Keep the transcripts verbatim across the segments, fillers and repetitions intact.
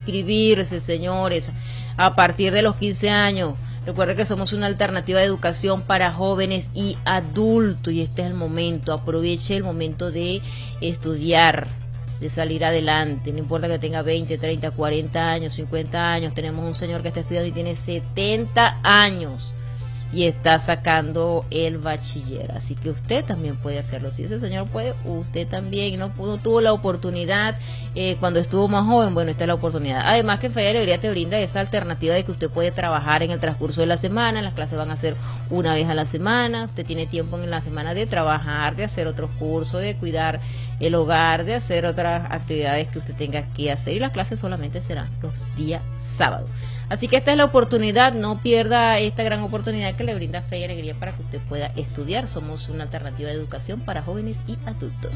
inscribirse, señores, a partir de los quince años. Recuerde que somos una alternativa de educación para jóvenes y adultos y este es el momento. Aproveche el momento de estudiar, de salir adelante. No importa que tenga veinte, treinta, cuarenta años, cincuenta años. Tenemos un señor que está estudiando y tiene setenta años y está sacando el bachiller. Así que usted también puede hacerlo. Si ese señor puede, usted también. No, no tuvo la oportunidad eh, cuando estuvo más joven. Bueno, esta es la oportunidad. Además que Fe y Alegría te brinda esa alternativa de que usted puede trabajar en el transcurso de la semana. Las clases van a ser una vez a la semana. Usted tiene tiempo en la semana de trabajar, de hacer otros cursos, de cuidar el hogar, de hacer otras actividades que usted tenga que hacer. Y las clases solamente serán los días sábados. Así que esta es la oportunidad, no pierda esta gran oportunidad que le brinda Fe y Alegría para que usted pueda estudiar. Somos una alternativa de educación para jóvenes y adultos.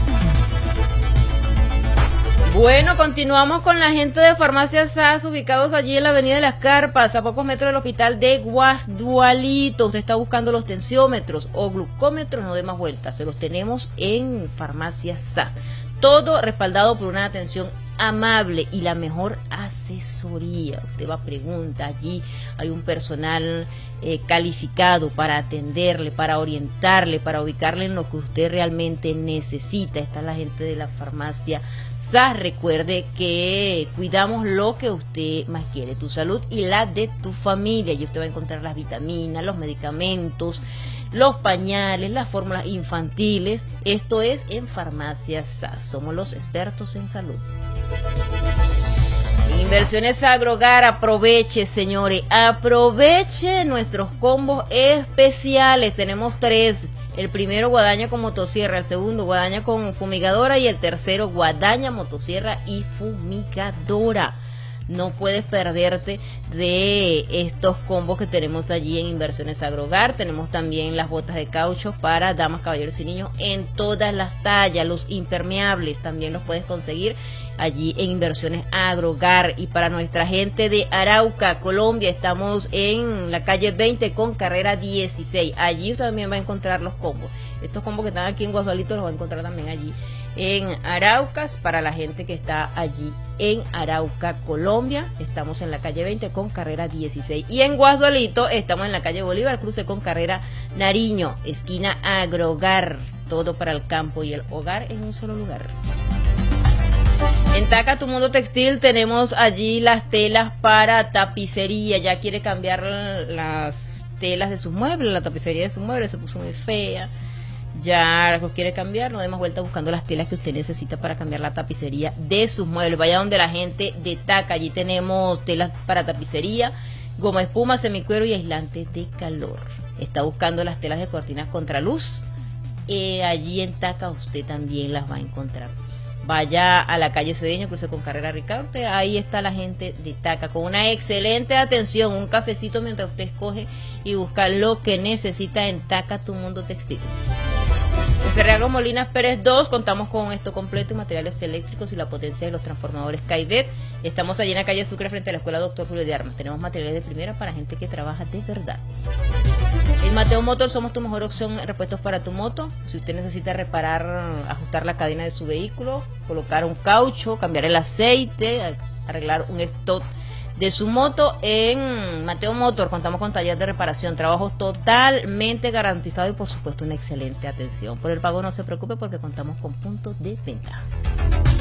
Bueno, continuamos con la gente de Farmacias S A S, ubicados allí en la Avenida de las Carpas, a pocos metros del hospital de Guasdualito. Usted está buscando los tensiómetros o glucómetros, no dé más vueltas, se los tenemos en Farmacias S A S. Todo respaldado por una atención amable y la mejor asesoría. Usted va a preguntar, allí hay un personal eh, calificado para atenderle, para orientarle, para ubicarle en lo que usted realmente necesita. Está la gente de la farmacia S A S. Recuerde que cuidamos lo que usted más quiere, tu salud y la de tu familia. Y usted va a encontrar las vitaminas, los medicamentos, los pañales, las fórmulas infantiles. Esto es en Farmacia S A S. Somos los expertos en salud. Inversiones Agrogar, aproveche, señores, aproveche nuestros combos especiales. Tenemos tres. El primero, guadaña con motosierra. El segundo, guadaña con fumigadora. Y el tercero, guadaña, motosierra y fumigadora. No puedes perderte de estos combos que tenemos allí en Inversiones Agrogar. Tenemos también las botas de caucho para damas, caballeros y niños en todas las tallas. Los impermeables también los puedes conseguir allí en Inversiones Agrogar. Y para nuestra gente de Arauca, Colombia, estamos en la calle veinte con carrera dieciséis. Allí usted también va a encontrar los combos. Estos combos que están aquí en Guasdualito los va a encontrar también allí en Araucas, para la gente que está allí en Arauca, Colombia. Estamos en la calle veinte con carrera dieciséis. Y en Guasdualito estamos en la calle Bolívar, cruce con carrera Nariño, esquina Agrogar. Todo para el campo y el hogar en un solo lugar. En Taca Tu Mundo Textil tenemos allí las telas para tapicería. Ya quiere cambiar las telas de sus muebles, la tapicería de sus muebles se puso muy fea. Ya los quiere cambiar, no dé más vuelta buscando las telas que usted necesita para cambiar la tapicería de sus muebles. Vaya donde la gente de Taca, allí tenemos telas para tapicería, goma espuma, semicuero y aislante de calor. Está buscando las telas de cortinas contra luz, eh, allí en Taca usted también las va a encontrar. Vaya a la calle Cedeño, cruce con carrera Ricardo, ahí está la gente de Taca con una excelente atención, un cafecito mientras usted escoge y busca lo que necesita en Taca Tu Mundo Textil. En Ferreagro Molinas Pérez dos contamos con esto completo, materiales eléctricos y la potencia de los transformadores Caidet. Estamos allí en la calle Sucre frente a la escuela Doctor Julio de Armas. Tenemos materiales de primera para gente que trabaja de verdad. En Mateo Motor somos tu mejor opción en repuestos para tu moto. Si usted necesita reparar, ajustar la cadena de su vehículo, colocar un caucho, cambiar el aceite, arreglar un stop de su moto, en Mateo Motor contamos con taller de reparación, trabajos totalmente garantizados y por supuesto una excelente atención. Por el pago no se preocupe porque contamos con puntos de venta.